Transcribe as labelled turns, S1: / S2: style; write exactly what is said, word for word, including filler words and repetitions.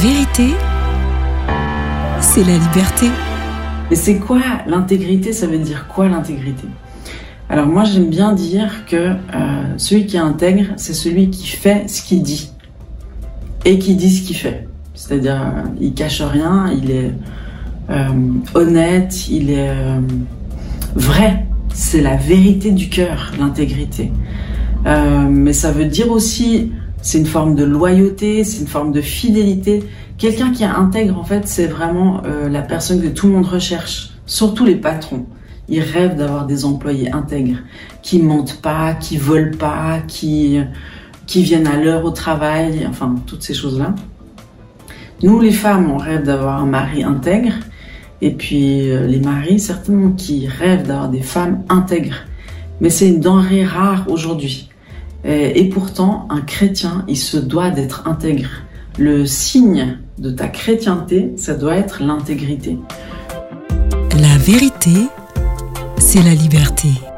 S1: vérité, c'est la liberté.
S2: Et c'est quoi l'intégrité? Ça veut dire quoi l'intégrité? Alors moi j'aime bien dire que euh, celui qui est intègre, c'est celui qui fait ce qu'il dit et qui dit ce qu'il fait. C'est-à-dire euh, il cache rien, il est euh, honnête, il est euh, vrai. C'est la vérité du cœur, l'intégrité. Euh, mais ça veut dire aussi, c'est une forme de loyauté, c'est une forme de fidélité. Quelqu'un qui est intègre, en fait, c'est vraiment euh, la personne que tout le monde recherche, surtout les patrons. Ils rêvent d'avoir des employés intègres, qui mentent pas, qui volent pas, qui, qui viennent à l'heure au travail, enfin, toutes ces choses-là. Nous, les femmes, on rêve d'avoir un mari intègre, et puis euh, les maris, certainement, qui rêvent d'avoir des femmes intègres. Mais c'est une denrée rare aujourd'hui. Et, et pourtant, un chrétien, il se doit d'être intègre. Le signe de ta chrétienté, ça doit être l'intégrité.
S1: La vérité, c'est la liberté.